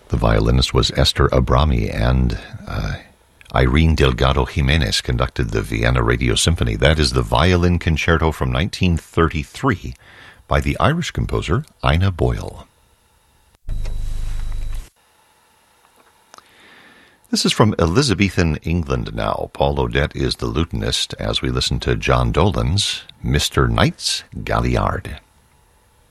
The violinist was Esther Abrami, and Irene Delgado Jimenez conducted the Vienna Radio Symphony. That is the Violin Concerto from 1933 by the Irish composer Ina Boyle. This is from Elizabethan England now. Paul Odette is the lutenist as we listen to John Dolan's Mr. Knight's Galliard.